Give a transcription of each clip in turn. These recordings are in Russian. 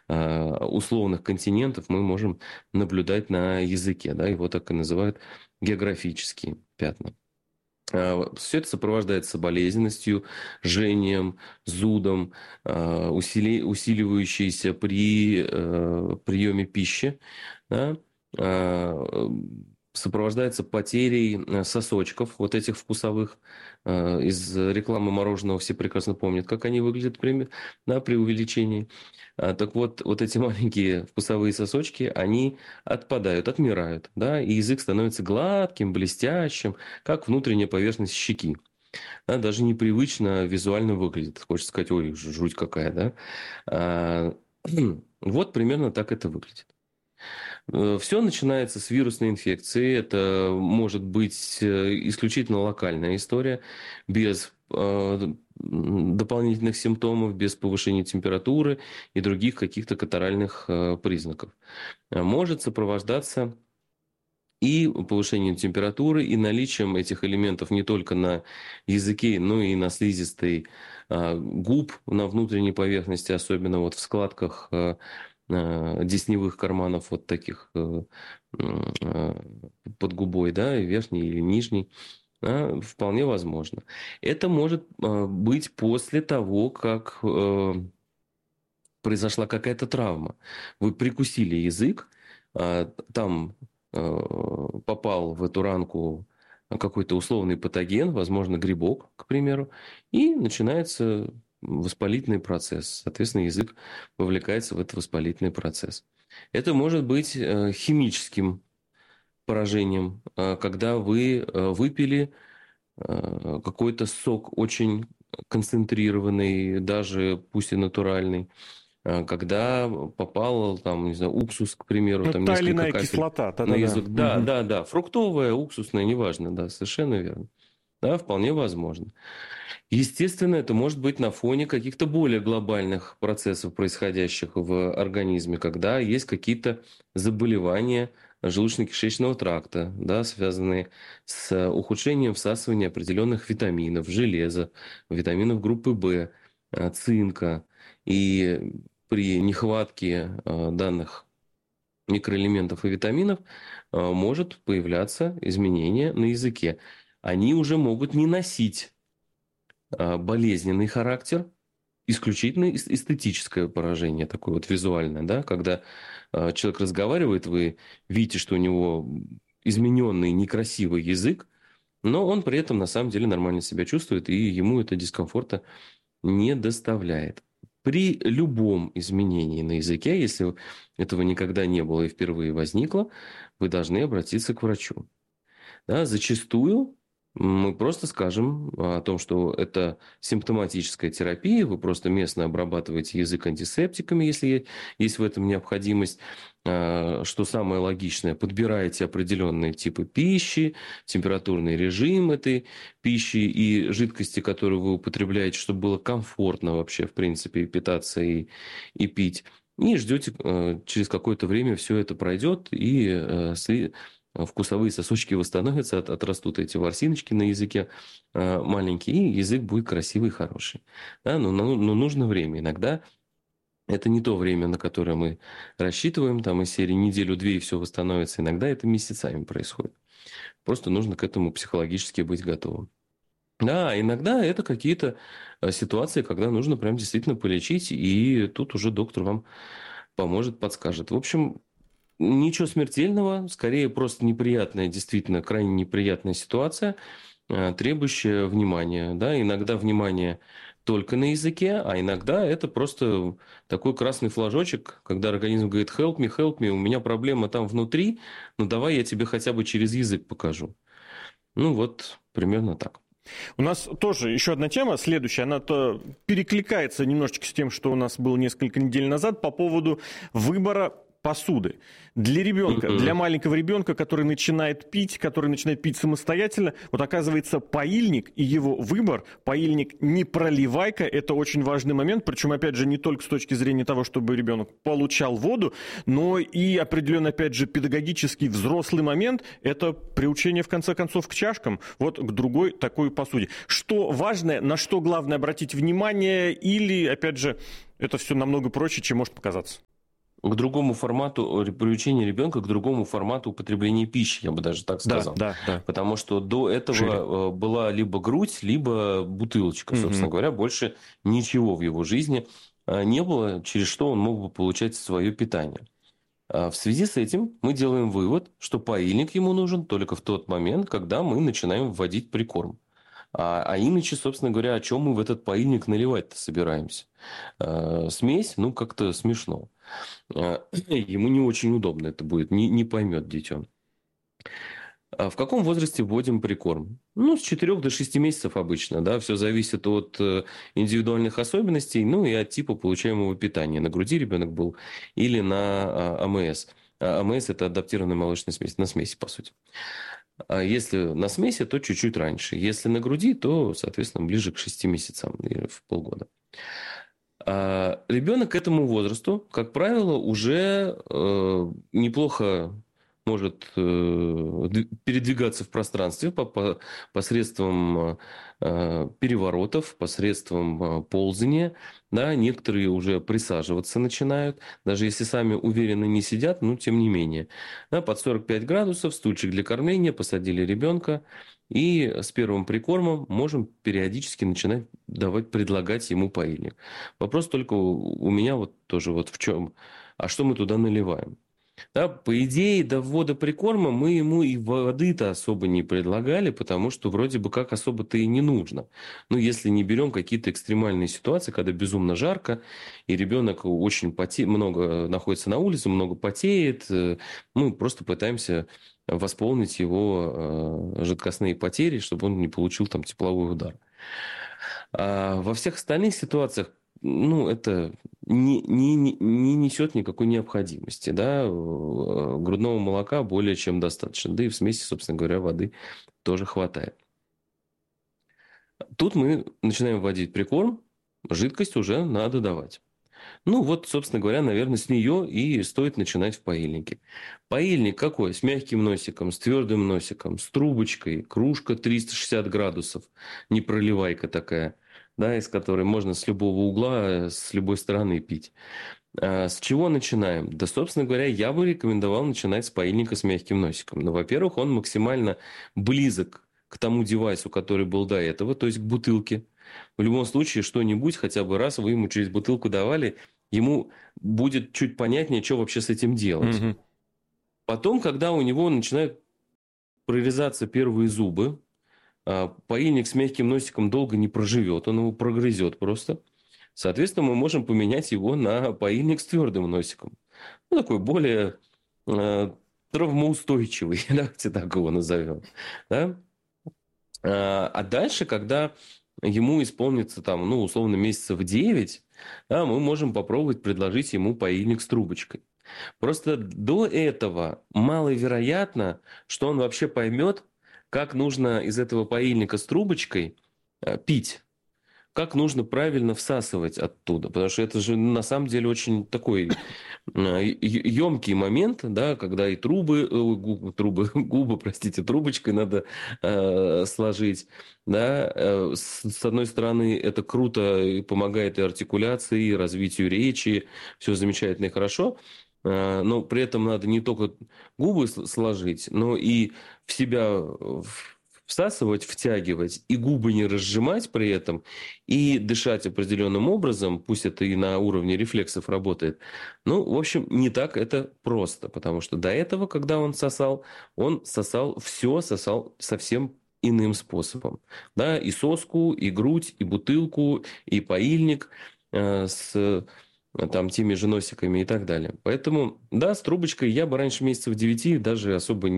условных континентов мы можем наблюдать на языке. Да, его так и называют географические пятна. Все это сопровождается болезненностью, жжением, зудом, усиливающейся при приеме пищи. Да? Сопровождается потерей сосочков, вот этих вкусовых. Из рекламы мороженого все прекрасно помнят, как они выглядят да, при увеличении. Так вот, вот эти маленькие вкусовые сосочки, они отпадают, отмирают, да, и язык становится гладким, блестящим, как внутренняя поверхность щеки. Да, даже непривычно визуально выглядит. Хочется сказать, ой, жуть какая, да. Вот примерно так это выглядит. Все начинается с вирусной инфекции. Это может быть исключительно локальная история, без дополнительных симптомов, без повышения температуры и других каких-то катаральных признаков. Может сопровождаться и повышением температуры, и наличием этих элементов не только на языке, но и на слизистой губ, на внутренней поверхности, особенно вот в складках десневых карманов, вот таких под губой, да, верхней или нижней. Вполне возможно. Это может быть после того, как произошла какая-то травма. Вы прикусили язык, там попал в эту ранку какой-то условный патоген, возможно, грибок, к примеру, и начинается воспалительный процесс. Соответственно, язык вовлекается в этот воспалительный процесс. Это может быть химическим поражением, когда вы выпили какой-то сок очень концентрированный, даже пусть и натуральный, когда попал, там, не знаю, уксус, к примеру, Ну, там та или несколько иная капель кислота, на язык. Да, Мгм. да, да, фруктовая, уксусная, неважно, да, совершенно верно. Да, вполне возможно. Естественно, это может быть на фоне каких-то более глобальных процессов, происходящих в организме, когда есть какие-то заболевания желудочно-кишечного тракта, да, связанные с ухудшением всасывания определенных витаминов, железа, витаминов группы В, цинка. И при нехватке данных микроэлементов и витаминов может появляться изменение на языке. Они уже могут не носить болезненный характер, исключительно эстетическое поражение, такое вот визуальное, да, когда человек разговаривает, вы видите, что у него измененный, некрасивый язык, но он при этом на самом деле нормально себя чувствует, и ему это дискомфорта не доставляет. При любом изменении на языке, если этого никогда не было и впервые возникло, вы должны обратиться к врачу. Да, зачастую мы просто скажем о том, что это симптоматическая терапия, вы просто местно обрабатываете язык антисептиками, если есть в этом необходимость. Что самое логичное, подбираете определенные типы пищи, температурный режим этой пищи и жидкости, которую вы употребляете, чтобы было комфортно вообще, в принципе, питаться и пить. И ждете, через какое-то время все это пройдет, и вкусовые сосочки восстановятся, отрастут эти ворсиночки на языке маленькие, и язык будет красивый и хороший. Да? Но нужно время. Иногда это не то время, на которое мы рассчитываем, там из серии неделю-две и все восстановится. Иногда это месяцами происходит. Просто нужно к этому психологически быть готовым. Да, иногда это какие-то ситуации, когда нужно прям действительно полечить, и тут уже доктор вам поможет, подскажет. В общем, ничего смертельного, скорее просто неприятная, действительно крайне неприятная ситуация, требующая внимания. Да? Иногда внимание только на языке, а иногда это просто такой красный флажочек, когда организм говорит help me, у меня проблема там внутри, ну давай я тебе хотя бы через язык покажу. Ну вот, примерно так. У нас тоже еще одна тема, следующая, она-то перекликается немножечко с тем, что у нас было несколько недель назад по поводу выбора посуды. Для ребенка, для маленького ребенка, который начинает пить самостоятельно, вот оказывается поильник и его выбор, поильник не проливайка, это очень важный момент, причем, опять же, не только с точки зрения того, чтобы ребенок получал воду, но и определенно, опять же, педагогический взрослый момент, это приучение, в конце концов, к чашкам, вот к другой такой посуде. Что важное, на что главное обратить внимание, или, опять же, это все намного проще, чем может показаться? к другому формату, приучение ребенка к другому формату употребления пищи, я бы даже так Да, сказал. да, да. Потому что до Шире. этого была либо грудь, либо бутылочка, собственно Мгм. говоря. Больше ничего в его жизни не было, через что он мог бы получать свое питание. В связи с этим мы делаем вывод, что поильник ему нужен только в тот момент, когда мы начинаем вводить прикорм. А иначе, собственно говоря, о чем мы в этот поильник наливать-то собираемся? Смесь, ну, как-то смешно. Ему не очень удобно это будет, не поймет дитё. А в каком возрасте вводим прикорм? Ну, с 4 до 6 месяцев обычно, да, все зависит от индивидуальных особенностей, ну и от типа получаемого питания. На груди ребенок был или на АМС. АМС – это адаптированная молочная смесь, на смеси, по сути. А если на смеси, то чуть-чуть раньше. Если на груди, то, соответственно, ближе к 6 месяцам или в полгода. Ребенок к этому возрасту, как правило, уже неплохо может передвигаться в пространстве посредством переворотов, посредством ползания. Да, некоторые уже присаживаться начинают, даже если сами уверенно не сидят, но тем не менее. Да, под 45 градусов, стульчик для кормления, посадили ребенка, и с первым прикормом можем периодически начинать предлагать ему поильник. Вопрос только у меня вот тоже вот в чем. А что мы туда наливаем? Да, по идее, до ввода прикорма мы ему и воды-то особо не предлагали, потому что вроде бы как особо-то и не нужно. Ну, если не берем какие-то экстремальные ситуации, когда безумно жарко, и ребенок очень много находится на улице, много потеет, мы просто пытаемся восполнить его жидкостные потери, чтобы он не получил там тепловой удар. А во всех остальных ситуациях, ну, это не несет никакой необходимости, да, грудного молока более чем достаточно, да и в смеси, собственно говоря, воды тоже хватает. Тут мы начинаем вводить прикорм, жидкость уже надо давать. Ну, вот, собственно говоря, наверное, с нее и стоит начинать в поильнике. Поильник какой? С мягким носиком, с твердым носиком, с трубочкой, кружка 360 градусов, не проливайка такая, да, из которой можно с любого угла, с любой стороны пить. С чего начинаем? Да, собственно говоря, я бы рекомендовал начинать с поильника с мягким носиком. Ну, во-первых, он максимально близок к тому девайсу, который был до этого, то есть к бутылке. В любом случае, что-нибудь, хотя бы раз вы ему через бутылку давали, ему будет чуть понятнее, что вообще с этим делать. Мгм. Потом, когда у него начинают прорезаться первые зубы, поильник с мягким носиком долго не проживет, он его прогрызет просто. Соответственно, мы можем поменять его на поильник с твердым носиком. Ну, такой более травмоустойчивый, давайте так его назовем. Да? А дальше, когда ему исполнится там, ну, условно, месяцев 9, да, мы можем попробовать предложить ему поильник с трубочкой. Просто до этого маловероятно, что он вообще поймет, как нужно из этого поильника с трубочкой пить. Как нужно правильно всасывать оттуда. Потому что это же на самом деле очень такой емкий момент, да, когда и губы, простите, трубочкой надо сложить. Да. С одной стороны, это круто и помогает и артикуляции, и развитию речи. Все замечательно и хорошо. Но при этом надо не только губы сложить, но и в себя всасывать, втягивать, и губы не разжимать при этом, и дышать определенным образом, пусть это и на уровне рефлексов работает. Ну, в общем, не так это просто, потому что до этого, когда он сосал все, сосал совсем иным способом. Да, и соску, и грудь, и бутылку, и поильник с там теми же носиками и так далее. Поэтому, да, с трубочкой я бы раньше месяцев 9 даже особо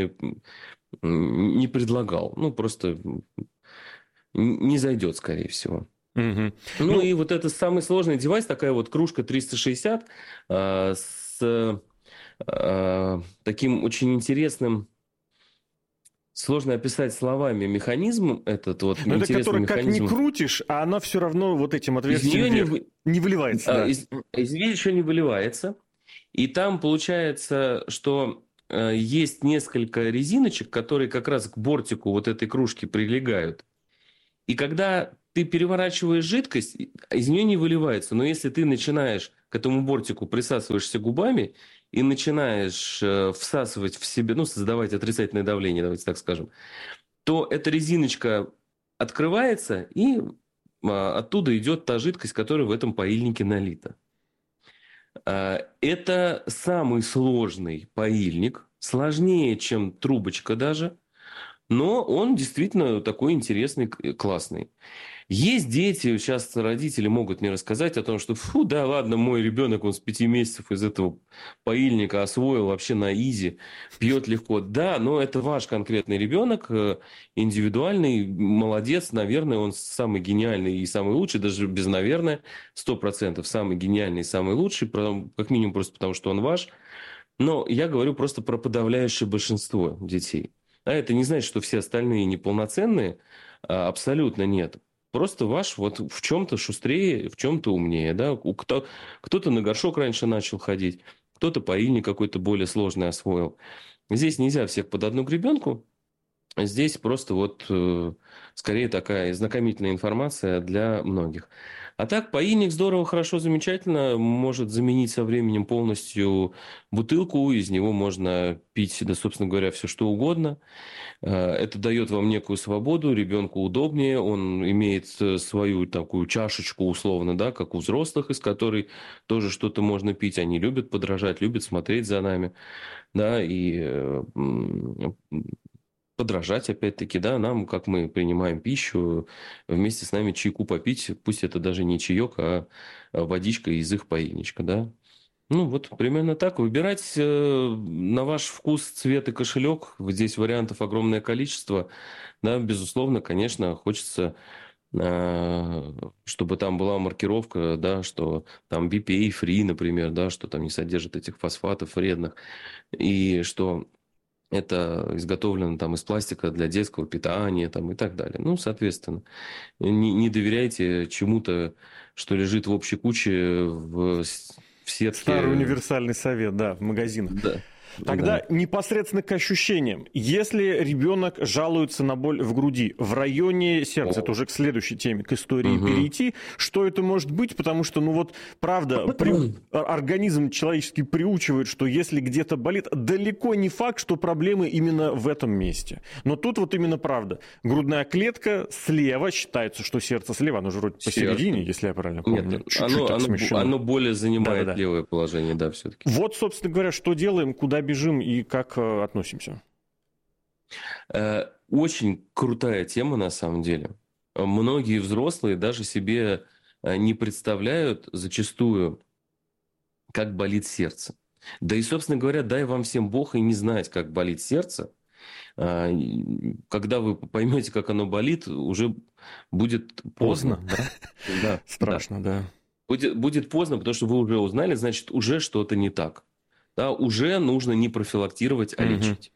не предлагал. Ну, просто не зайдет, скорее всего. Мгм. Ну, Ну, и вот это самый сложный девайс, такая вот кружка 360 с таким очень интересным, сложно описать словами механизм, этот вот это интересный который как ни механизм. крутишь, а она все равно вот этим Из отверстием нее вверх не выливается, да. из нее еще не выливается. И там получается, что есть несколько резиночек, которые как раз к бортику вот этой кружки прилегают. И когда ты переворачиваешь жидкость, из нее не выливается. Но если ты начинаешь к этому бортику присасываешься губами и начинаешь всасывать в себе, ну, создавать отрицательное давление, давайте так скажем, то эта резиночка открывается, и оттуда идет та жидкость, которая в этом поильнике налита. Это самый сложный поильник, сложнее, чем трубочка даже, но он действительно такой интересный, классный. Есть дети, сейчас родители могут мне рассказать о том, что, фу, да ладно, мой ребенок, он с 5 месяцев из этого поильника освоил вообще на изи, пьет легко. Да, но это ваш конкретный ребенок, индивидуальный, молодец, наверное, он самый гениальный и самый лучший, даже без наверное, 100% самый гениальный и самый лучший, как минимум просто потому, что он ваш. Но я говорю просто про подавляющее большинство детей. А это не значит, что все остальные неполноценные, абсолютно нет. Просто ваш вот в чем-то шустрее, в чем-то умнее. Да? Кто-то на горшок раньше начал ходить, кто-то поильник какой-то более сложный освоил. Здесь нельзя всех под одну гребенку. Здесь просто вот скорее такая знакомительная информация для многих. А так, поильник здорово, хорошо, замечательно. Может заменить со временем полностью бутылку. Из него можно пить, да, собственно говоря, все что угодно. Это дает вам некую свободу, ребенку удобнее, он имеет свою такую чашечку условно, да, как у взрослых, из которой тоже что-то можно пить. Они любят подражать, любят смотреть за нами, да, и подражать, опять-таки, да, нам, как мы принимаем пищу, вместе с нами чайку попить, пусть это даже не чаек, а водичка из их поильничка, да. Ну, вот примерно так. Выбирать на ваш вкус, цвет и кошелек. Здесь вариантов огромное количество. Да, безусловно, конечно, хочется, чтобы там была маркировка, да, что там BPA-free, например, да, что там не содержит этих фосфатов вредных. И что это изготовлено там из пластика для детского питания там, и так далее. Ну, соответственно, не доверяйте чему-то, что лежит в общей куче в сетке. Старый универсальный совет, да, в магазинах. Да. Тогда Да. непосредственно к ощущениям. Если ребенок жалуется на боль в груди, в районе сердца, это уже к следующей теме, к истории перейти, что это может быть? Потому что, ну вот, правда, организм человеческий приучивает, что если где-то болит, далеко не факт, что проблемы именно в этом месте. Но тут вот именно правда. Грудная клетка слева, считается, что сердце слева, оно же вроде посередине, если я правильно помню. Нет, оно более занимает левое положение, да, все-таки. Вот, собственно говоря, что делаем, куда бежим и как относимся? Очень крутая тема, на самом деле. Многие взрослые даже себе не представляют зачастую, как болит сердце. Да и, собственно говоря, дай вам всем Бог и не знать, как болит сердце. Когда вы поймете, как оно болит, уже будет поздно. Да? Страшно, да. Будет поздно, потому что вы уже узнали, значит, уже что-то не так. Да, уже нужно не профилактировать, а лечить.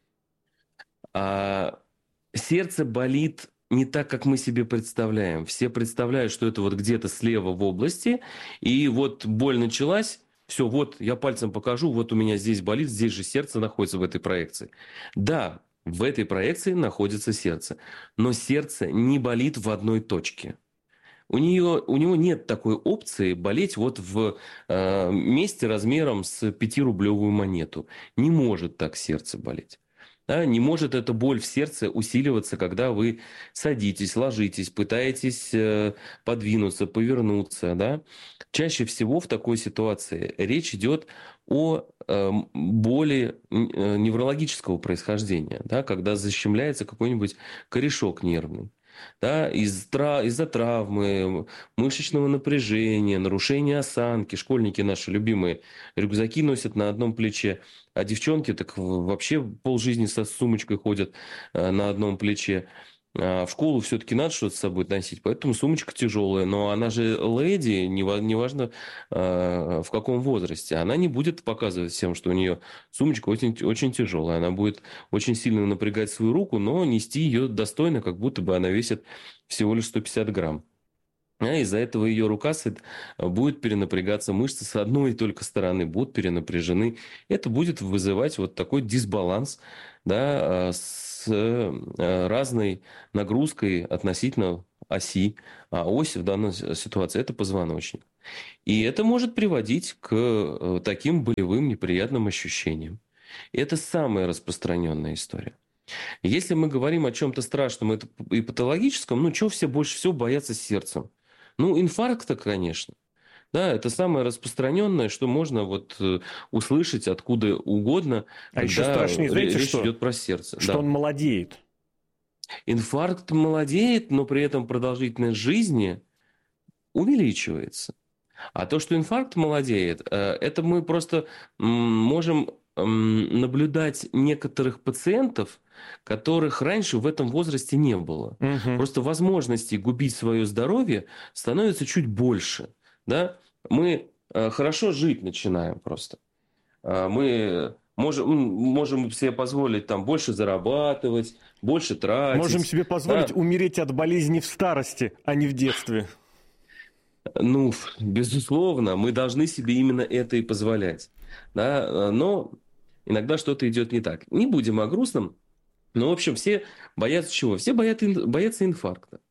Сердце болит не так, как мы себе представляем. Все представляют, что это вот где-то слева в области, и вот боль началась, все, вот я пальцем покажу, вот у меня здесь болит, здесь же сердце находится в этой проекции. Да, в этой проекции находится сердце, но сердце не болит в одной точке. У него нет такой опции болеть вот в месте размером с 5-рублевую монету. Не может так сердце болеть. Да? Не может эта боль в сердце усиливаться, когда вы садитесь, ложитесь, пытаетесь подвинуться, повернуться. Да? Чаще всего в такой ситуации речь идет о боли неврологического происхождения, да? Когда защемляется какой-нибудь корешок нервный. Да, из-за травмы, мышечного напряжения, нарушения осанки. Школьники наши любимые рюкзаки носят на одном плече, а девчонки так вообще полжизни со сумочкой ходят на одном плече. В школу все-таки надо что-то с собой носить, поэтому сумочка тяжелая. Но она же леди, неважно в каком возрасте. Она не будет показывать всем, что у нее сумочка очень, очень тяжелая. Она будет очень сильно напрягать свою руку, но нести ее достойно, как будто бы она весит всего лишь 150 грамм. А из-за этого ее рука будет перенапрягаться, мышцы с одной только стороны будут перенапряжены. Это будет вызывать вот такой дисбаланс, да, с разной нагрузкой относительно оси. А ось в данной ситуации – это позвоночник. И это может приводить к таким болевым неприятным ощущениям. Это самая распространенная история. Если мы говорим о чем-то страшном и патологическом, ну, чего все больше всего боятся сердцем? Ну, инфаркта, конечно. Да, это самое распространенное, что можно вот услышать откуда угодно, А еще когда страшнее, знаете речь что? идет про сердце. Что Да. он молодеет. Инфаркт молодеет, но при этом продолжительность жизни увеличивается. А то, что инфаркт молодеет, это мы просто можем наблюдать некоторых пациентов, которых раньше в этом возрасте не было. Угу. Просто возможностей губить свое здоровье становится чуть больше. Да? Мы хорошо жить начинаем просто. Мы можем себе позволить там больше зарабатывать, больше Можем тратить. себе позволить Да? умереть от болезни в старости, а не в детстве. Ну, безусловно, мы должны себе именно это и позволять. Да? Но иногда что-то идет не так. Не будем о грустном. Но, в общем, все боятся чего? Все боятся инфаркта.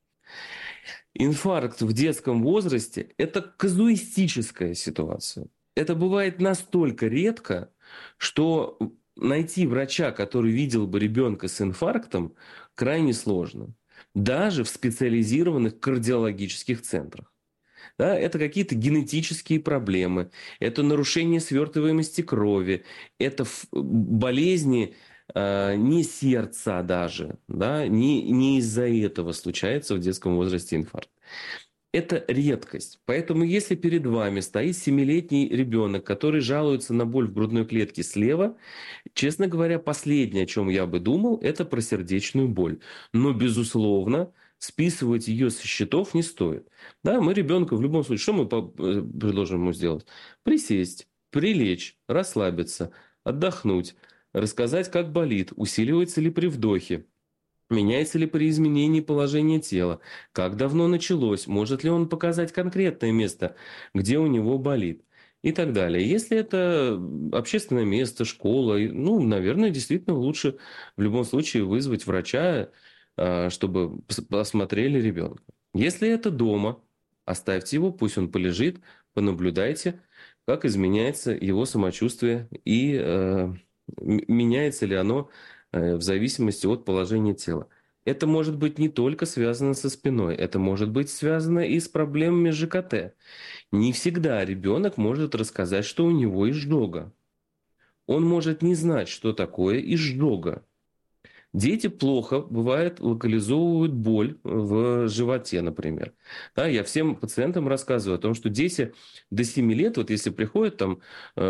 Инфаркт в детском возрасте – это казуистическая ситуация. Это бывает настолько редко, что найти врача, который видел бы ребенка с инфарктом, крайне сложно. Даже в специализированных кардиологических центрах. Да, это какие-то генетические проблемы, это нарушение свертываемости крови, это болезни не сердца даже, да, не из-за этого случается в детском возрасте инфаркт. Это редкость. Поэтому если перед вами стоит 7-летний ребенок, который жалуется на боль в грудной клетке слева, честно говоря, последнее, о чем я бы думал, это про сердечную боль. Но, безусловно, списывать ее со счетов не стоит. Да, мы ребенка в любом случае, что мы предложим ему сделать? Присесть, прилечь, расслабиться, отдохнуть, рассказать, как болит, усиливается ли при вдохе, меняется ли при изменении положения тела, как давно началось, может ли он показать конкретное место, где у него болит и так далее. Если это общественное место, школа, ну, наверное, действительно лучше в любом случае вызвать врача, чтобы посмотрели ребенка. Если это дома, оставьте его, пусть он полежит, понаблюдайте, как изменяется его самочувствие и меняется ли оно в зависимости от положения тела. Это может быть не только связано со спиной, это может быть связано и с проблемами ЖКТ. Не всегда ребенок может рассказать, что у него изжога. Он может не знать, что такое изжога. Дети плохо, бывает, локализовывают боль в животе, например. Да, я всем пациентам рассказываю о том, что дети до 7 лет, вот если приходят, там,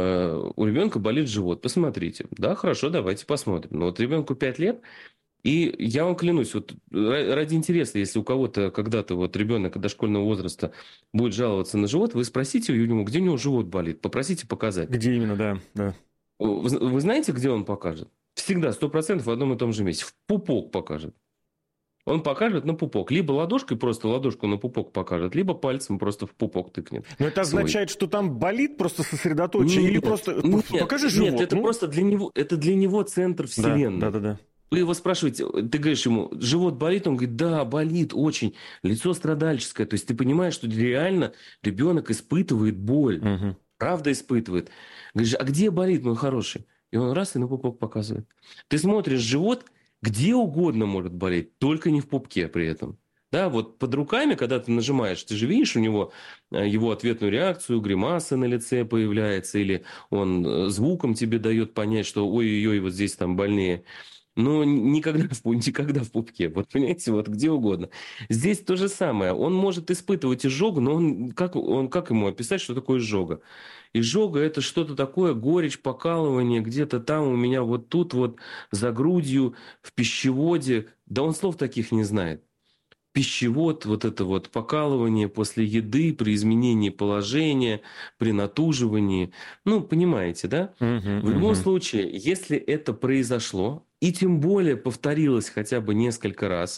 у ребенка болит живот, посмотрите. Да, хорошо, давайте посмотрим. Но вот ребенку 5 лет, и я вам клянусь, вот ради интереса, если у кого-то когда-то вот ребенок дошкольного возраста будет жаловаться на живот, вы спросите у него, где у него живот болит, попросите показать. Где именно, да, да. Вы знаете, где он покажет? Всегда, 100% в одном и том же месте. В пупок покажет. Он покажет на пупок. Либо ладошкой просто ладошку на пупок покажет, либо пальцем просто в пупок тыкнет. Но это означает, что там болит просто сосредоточие? Или просто покажи живот? Нет, это просто для него, это для него центр вселенной. Да. Вы его спрашиваете, ты говоришь ему, живот болит? Он говорит, да, болит очень. Лицо страдальческое. То есть ты понимаешь, что реально ребенок испытывает боль. Угу. Правда испытывает. Говоришь, а где болит, мой хороший? И он раз и на пупок показывает. Ты смотришь живот, где угодно может болеть, только не в пупке при этом. Да, вот под руками, когда ты нажимаешь, ты же видишь у него его ответную реакцию, гримаса на лице появляется, или он звуком тебе дает понять, что ой-ой-ой, вот здесь там больнее. Но никогда в пупке. Вот понимаете, вот где угодно. Здесь то же самое. Он может испытывать изжогу, но как ему описать, что такое изжога? Изжога – это что-то такое, горечь, покалывание где-то там у меня вот тут вот за грудью, в пищеводе. Да он слов таких не знает. Пищевод, вот это вот покалывание после еды, при изменении положения, при натуживании. Ну, понимаете, да? В любом случае, если это произошло, и тем более повторилось хотя бы несколько раз,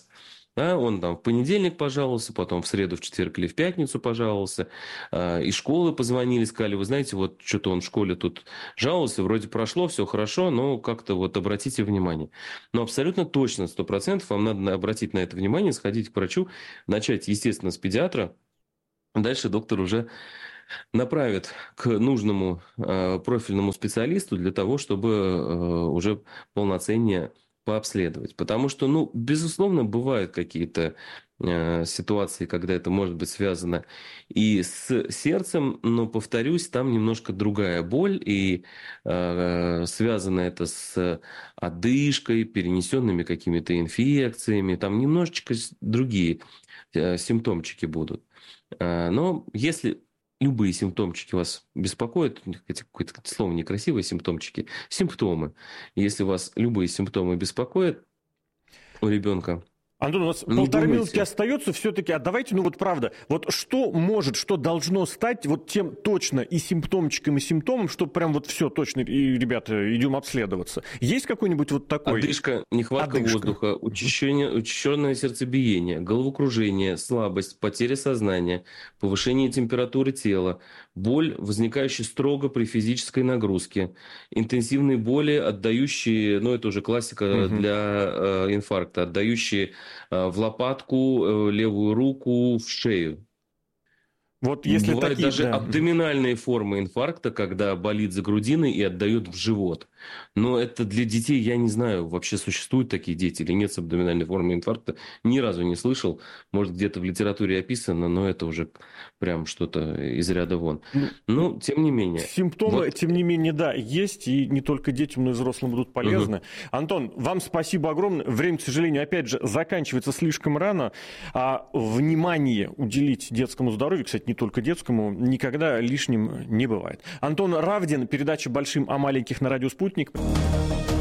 Да, он там в понедельник пожаловался, потом в среду, в четверг или в пятницу пожаловался. Из школы позвонили, сказали, вы знаете, вот что-то он в школе тут жаловался, вроде прошло, все хорошо, но как-то вот обратите внимание. Но абсолютно точно, 100% вам надо обратить на это внимание, сходить к врачу, начать, естественно, с педиатра. Дальше доктор уже направит к нужному профильному специалисту для того, чтобы уже полноценнее пообследовать. Потому что, ну, безусловно, бывают какие-то ситуации, когда это может быть связано и с сердцем, но, повторюсь, там немножко другая боль, и связано это с одышкой, перенесенными какими-то инфекциями, там немножечко другие симптомчики будут. Но если любые симптомчики вас беспокоят, какое-то слово некрасивое, симптомчики, симптомы. Если вас любые симптомы беспокоят у ребенка, Антон, у нас не полторы минутки думайте. остается все-таки, а давайте, ну вот правда, вот что может, что должно стать вот тем точно и симптомчиком, и симптомом, что прям вот все точно, и, ребята, идем обследоваться. Есть какой-нибудь вот такой? Одышка, нехватка воздуха, учащенное сердцебиение, головокружение, слабость, потеря сознания, повышение температуры тела, боль, возникающая строго при физической нагрузке, интенсивные боли, отдающие, ну это уже классика для инфаркта, отдающие в лопатку, левую руку, в шею. Вот если Бывают такие, даже да. абдоминальные формы инфаркта, когда болит за грудиной и отдает в живот. Но это для детей, я не знаю, вообще существуют такие дети или нет с абдоминальной формой инфаркта. Ни разу не слышал. Может, где-то в литературе описано, но это уже прям что-то из ряда вон. Но, тем не менее. Симптомы, Вот. тем не менее, да, есть, и не только детям, но и взрослым будут полезны. Антон, вам спасибо огромное. Время, к сожалению, опять же, заканчивается слишком рано. А внимание уделить детскому здоровью, кстати, не только детскому, никогда лишним не бывает. Антон Равдин, передача «Большим о маленьких» на радио «Спутник».